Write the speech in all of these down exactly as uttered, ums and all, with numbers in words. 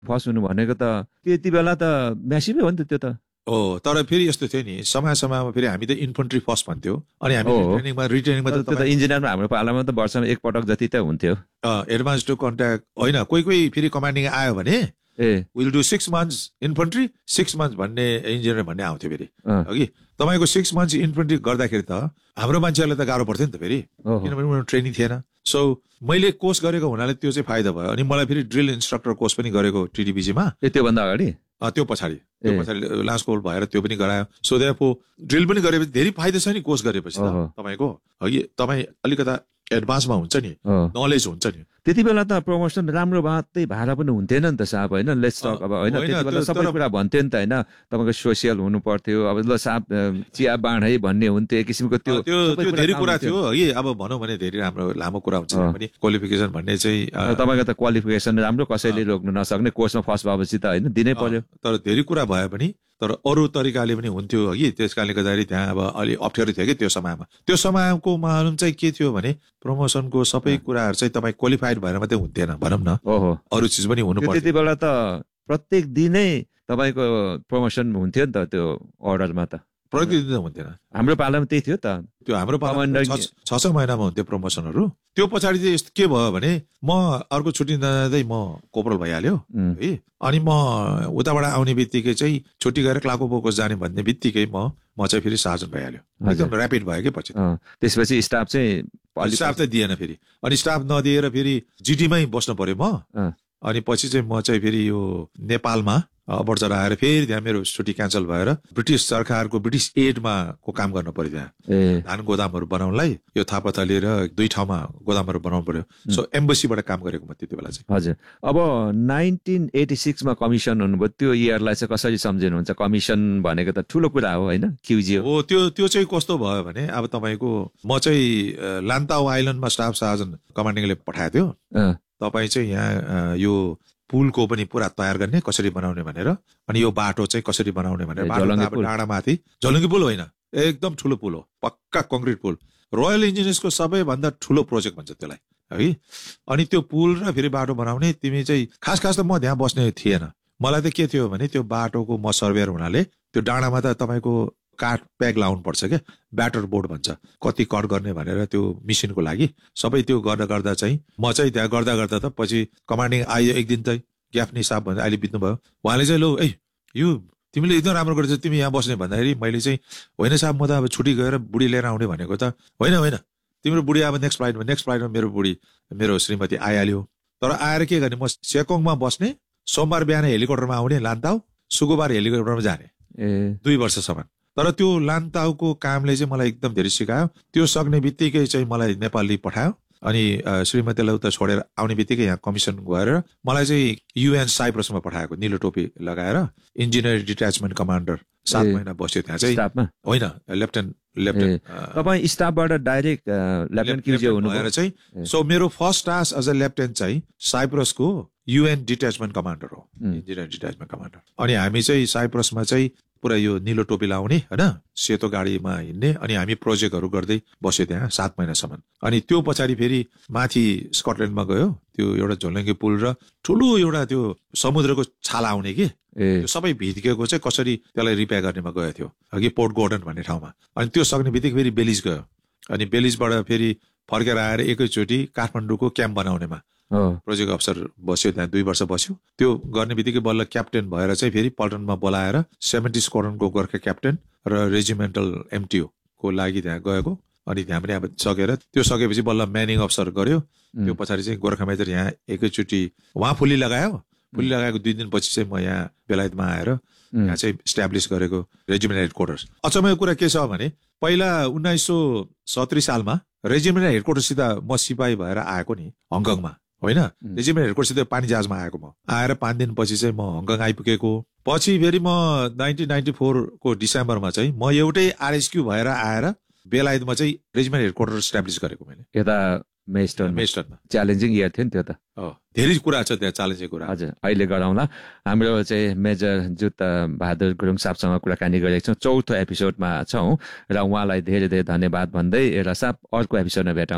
First हुनु भनेको त त्यति बेला त म्यासिभै हो नि त त्यो त हो तर फेरि यस्तो थियो नि समय समयमा फेरि हामी त इन्फन्ट्री फर्स्ट भन्थ्यो अनि हामी ट्रेनिङमा रिट्रेनिङमा त त्यो त इन्जिनियरमा हाम्रो पालामा त वर्षमा एक पटक जति त हुन्थ्यो एडभान्स टु कन्ट्याक्ट होइन कोही कोही फेरि कमान्डिङ आयो भने ए will do six months infantry six months भन्ने इन्जिनियर भन्ने आउँथ्यो फेरि अघि तपाईँको सिक्स मन्थ्स इन्फन्ट्री गर्दाखेरि त हाम्रो मान्छेहरूलाई त गाह्रो पर्थ्यो नि त फेरि किनभने उनीहरू ट्रेनिङ थिएन सो मैले कोर्स गरेको हुनाले त्यो चाहिँ फाइदा भयो अनि मलाई फेरि ड्रिल इन्स्ट्रक्टर कोर्स पनि गरेको टिडिपिजीमा ए त्योभन्दा अगाडि त्यो पछाडि त्यो पछाडि लास्ट कोर्स भएर त्यो पनि गरायो सो देयरफोर ड्रिल पनि गरेपछि धेरै फाइदा छ नि कोर्स गरेपछि तपाईँको अघि तपाईँ अलिकता एडभान्समा हुन्छ नि नलेज हुन्छ नि त्यति बेला त प्रमोसन राम्रो मात्रै भाडा पनि हुन्थेन नि त साहब होइन लेट्स टक अब होइन त्यति बेला सबै कुरा भन्थ्यो नि त होइन तपाईँको सोसियल हुनु पर्थ्यो अब ल साहब चिया बाँड है भन्ने हुन्थ्यो एक किसिमको त्यो त्यो धेरै कुरा थियो है अब भनौँ भने धेरै राम्रो लामो कुरा हुन्छ पनि क्वालिफिकेसन भन्ने चाहिँ तपाईँको त क्वालिफिकेसन राम्रो कसैले रोक्नु नसक्ने कोर्समा फर्स्ट भएपछि त होइन दिनै पर्यो तर धेरै कुरा भयो पनि तर अरू तरिकाले पनि हुन्थ्यो कि त्यस कारणले गर्दाखेरि त्यहाँ अब अलि अप्ठ्यारो थियो कि त्यो समयमा त्यो समयको मालुम चाहिँ के थियो भने प्रमोसनको सबै कुराहरू चाहिँ तपाईँ क्वालिफाइड भएर मात्रै हुन्थेन भनौँ न अरू चिज पनि हुनु पर्यो त्यति बेला त प्रत्येक दिनै तपाईँको प्रमोसन हुन्थ्यो नि त त्यो अर्डरमा त प्रत्येक दिन हुन्थेन हाम्रो पालामा त्यही थियो त त्यो हाम्रो पालामा छ छ महिनामा हुन्थ्यो प्रमोसनहरू त्यो पछाडि चाहिँ यस्तो के भयो भने म अर्को छुट्टी नजाँदै म कोपरल भइहाल्यो है अनि म उताबाट आउने बित्तिकै चाहिँ छुट्टी गएर क्लाको बोकोस जाने भन्ने बित्तिकै म म चाहिँ फेरि सार्जन भइहाल्यो एकदम ऱ्यापिड भयो कि पछि त्यसपछि स्टाफ चाहिँ स्टाफ चाहिँ दिएन फेरि अनि स्टाफ नदिएर फेरि जिटीमै बस्नु पर्यो म अनि पछि चाहिँ म चाहिँ फेरि यो नेपालमा अबर्चर आएर फेरि त्यहाँ मेरो छुट्टी क्यान्सल भएर ब्रिटिस सरकारको ब्रिटिस एडमा को काम गर्नु पर्यो त्यहाँ धान गोदामहरू बनाउनलाई यो थापाथा लिएर दुई ठाउँमा गोदामहरू बनाउनु पर्यो सो एम्बेसीबाट काम गरेको म त्यति बेला चाहिँ हजुर अब नाइन्टिन एटी सिक्समा कमिसन हुनुभयो त्यो इयरलाई चाहिँ कसरी सम्झिनुहुन्छ कमिसन भनेको त ठुलो कुरा हो होइन क्युजिओ हो त्यो त्यो चाहिँ कस्तो भयो भने अब तपाईँको म चाहिँ लान्ताउ आइल्यान्डमा स्टाफ सार्जन कमान्डिङले पठाएको थियो तपाईँ चाहिँ यहाँ यो पुलको पनि पुरा तयार गर्ने कसरी बनाउने भनेर अनि यो बाटो चाहिँ कसरी बनाउने भनेर बाटो डाँडामाथि झलुङ्गी पुल होइन एकदम ठुलो पुल हो पक्का कङ्क्रिट पुल रोयल इन्जिनियर्सको सबैभन्दा ठुलो प्रोजेक्ट भन्छ त्यसलाई है अनि त्यो पुल र फेरि बाटो बनाउने तिमी चाहिँ खास खास त म त्यहाँ बस्ने थिएन मलाई त के थियो भने त्यो बाटोको म सर्वेयर हुनाले त्यो डाँडामा त तपाईँको काठ प्याग लाउनु पर्छ क्या ब्याटर बोर्ड भन्छ कति कट गर्ने भनेर त्यो मिसिनको लागि सबै त्यो गर्दा गर्दा चाहिँ म चाहिँ त्यहाँ गर्दा गर्दा त पछि कमान्डिङ आयो एक दिन चाहिँ ग्याफ्नी साहब भन्दा अहिले बित्नुभयो उहाँले चाहिँ लो ए यो तिमीले एकदम राम्रो गर्छ तिमी यहाँ बस्ने भन्दाखेरि मैले चाहिँ होइन साहब म त अब छुट्टी गएर बुढी लिएर आउने भनेको त होइन होइन तिम्रो बुढी अब नेक्स्ट फ्लाइटमा नेक्स्ट फ्लाइटमा मेरो बुढी मेरो श्रीमती आइहाल्यो तर आएर के गर्ने म सेकोङमा बस्ने सोमबार बिहान हेलिकप्टरमा आउने लान्ताउ शुक्रबार हेलिकप्टरमा जाने दुई वर्षसम्म तर त्यो लान्ताउको कामले चाहिँ मलाई एकदम धेरै सिकायो त्यो सक्ने बित्तिकै चाहिँ मलाई नेपालले पठायो अनि श्रीमतीलाई उता छोडेर आउने बित्तिकै यहाँ कमिसन गएर मलाई चाहिँ युएन साइप्रसमा पठाएको निलो टोपी लगाएर इन्जिनियर डिट्याचमेन्ट कमान्डर सात महिना बस्यो त्यहाँ चाहिँ होइन लेफ्टेन्ट लेफ्टेन्ट तपाईँ स्टाफबाट डाइरेक्ट लेफ्टेन्ट क्युजिओ हुनु भएर चाहिँ सो मेरो first task as a lieutenant चाहिँ साइप्रसको युएन डिट्याचमेन्ट कमान्डर हो इन्जिनियर डिट्याचमेन्ट कमान्डर अनि हामी चाहिँ साइप्रसमा चाहिँ पुरा यो निलो टोपी लाउने होइन सेतो गाडीमा हिँड्ने अनि हामी प्रोजेक्टहरू गर्दै बस्यो त्यहाँ सात महिनासम्म अनि त्यो पछाडि फेरि माथि स्कटल्यान्डमा गयो त्यो एउटा झोलङ्गे पुल र ठुलो एउटा त्यो समुद्रको छाला आउने कि सबै भित्केको चाहिँ कसरी त्यसलाई रिपेयर गर्नेमा गएको थियो अघि पोर्ट गोर्डन भन्ने ठाउँमा अनि त्यो सक्ने बित्तिकै फेरि बेलिज गयो अनि बेलिजबाट फेरि फर्केर आएर एकैचोटि काठमाडौँको क्याम्प बनाउनेमा प्रोजेक्ट अफिसर बस्यो त्यहाँ दुई वर्ष बस्यो त्यो गर्ने बित्तिकै बल्ल क्याप्टेन भएर चाहिँ फेरि पल्टनमा बोलाएर सेभेन्टी स्क्वाड्रनको गोर्खा क्याप्टेन र रेजिमेन्टल एमटिओ को लागि त्यहाँ गएको अनि त्यहाँ पनि अब सकेर त्यो सकेपछि बल्ल म्यानिङ अफिसर गर्यो त्यो पछाडि चाहिँ गोर्खा मेजर यहाँ एकैचोटि उहाँ फुली लगायो फुली लगाएको दुई दिनपछि चाहिँ म यहाँ बेलायतमा आएर यहाँ चाहिँ इस्टाब्लिस गरेको रेजिमेन्ट हेडक्वार्टर्स अचम्मको कुरा के छ भने पहिला उन्नाइस सौ सत्तरी सालमा रेजिमेन्ट हेडक्वार्टरसित म सिपाही भएर आएको नि हङकङमा होइन रेजिमेन्ट हेडक्वार्टरसित पानी जहाजमा आएको म आएर पाँच दिनपछि चाहिँ म हङकङ आइपुगेको पछि फेरि म नाइन्टिन नाइन्टी फोरको डिसेम्बरमा चाहिँ म एउटै आरएसक्यू भएर आएर बेलायतमा चाहिँ रेजिमेन्ट हेडक्वार्टर इस्टाब्लिस गरेको मैले यता मेस्टर्न मेस्टर्नमा च्यालेन्जिङ इयर थियो नि त्यो त धेरै कुरा छ त्यहाँ च्यालेन्जिङ कुरा हजुर अहिले गराउँला हाम्रो चाहिँ मेजर जुत्ता बहादुर गुरुङ साहबसँग कुराकानी गरेको छौँ चौथो एपिसोडमा छौँ र उहाँलाई धेरै धेरै धन्यवाद भन्दै एउटा साहब अर्को एपिसोडमा भेटौँला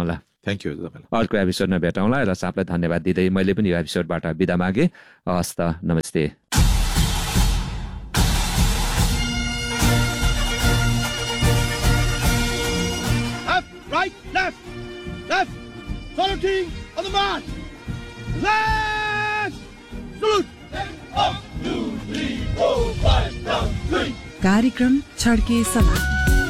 थ्याङ्क यू तपाईँलाई। अर्को एपिसोडमा भेटौँला र सापलाई धन्यवाद दिँदै मैले पनि यो एपिसोडबाट बिदा मागेँ। हस् त, नमस्ते। Right, left, left, saluting on the march. Left, salute. One, two, three, four, five, down, three. कार्यक्रम छड्के सलाह।